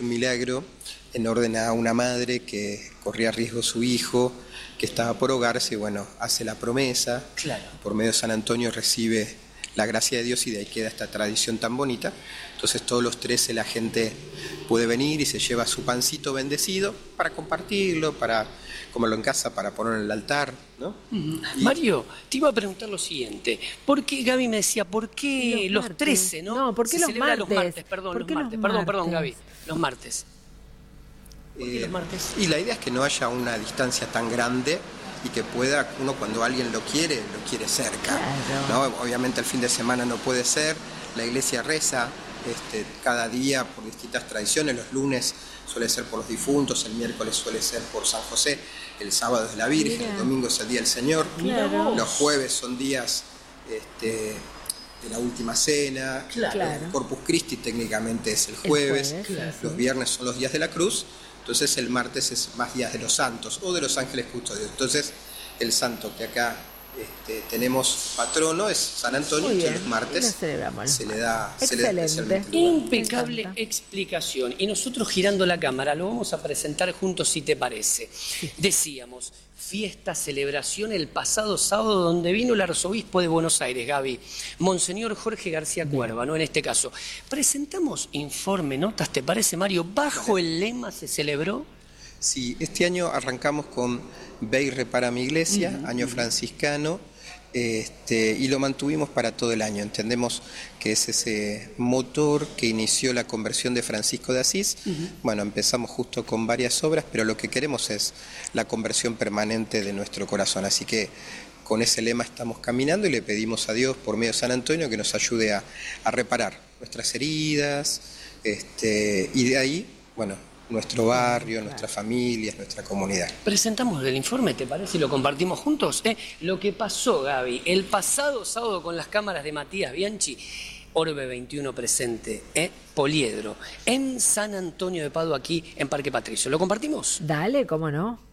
un milagro en orden a una madre que corría riesgo su hijo, que estaba por ahogarse, y bueno, hace la promesa, Claro. por medio de San Antonio recibe la gracia de Dios y de ahí queda esta tradición tan bonita. Entonces todos los 13 la gente puede venir y se lleva su pancito bendecido para compartirlo, para comerlo en casa, para ponerlo en el altar, ¿no? Mario, te iba a preguntar lo siguiente. ¿Por qué, Gaby me decía, por qué los martes. 13, no? No, ¿por qué se los celebra los martes? martes? Perdón, ¿Por los qué los martes. Perdón, martes? Gaby. Los martes. ¿Por qué los martes? Y la idea es que no haya una distancia tan grande y que pueda, uno cuando alguien lo quiere cerca, Claro. ¿no? Obviamente el fin de semana no puede ser, la iglesia reza cada día por distintas tradiciones, los lunes suele ser por los difuntos, el miércoles suele ser por San José, el sábado es la Virgen, Mira. el domingo es el Día del Señor, Claro. los jueves son días de la última cena, Claro. el Corpus Christi técnicamente es el jueves, jueves, los viernes son los días de la cruz, entonces el martes es más días de los santos o de los ángeles custodios. Entonces el santo que acá tenemos patrono es San Antonio, Muy que bien, los martes y lo celebramos. se le da Excelente. especialmente lugar. Impecable Me encanta. explicación. Y nosotros girando la cámara lo vamos a presentar juntos si te parece. Decíamos, fiesta, celebración el pasado sábado donde vino el arzobispo de Buenos Aires, Gaby, Monseñor Jorge García Cuerva, ¿no? En este caso. Presentamos informe, notas, ¿te parece, Mario? ¿Bajo el lema se celebró? Sí, este año arrancamos con Ve y repara mi iglesia, año franciscano, y lo mantuvimos para todo el año. Entendemos que es ese motor que inició la conversión de Francisco de Asís. Bueno, empezamos justo con varias obras, pero lo que queremos es la conversión permanente de nuestro corazón. Así que con ese lema estamos caminando y le pedimos a Dios, por medio de San Antonio, que nos ayude a reparar nuestras heridas, y de ahí, bueno, nuestro barrio, nuestras familias, nuestra comunidad. Presentamos el informe, ¿te parece? Y lo compartimos juntos. Lo que pasó, Gaby, el pasado sábado con las cámaras de Matías Bianchi, Orbe 21 presente, Poliedro, en San Antonio de Padua, aquí en Parque Patricio. ¿Lo compartimos? Dale, cómo no.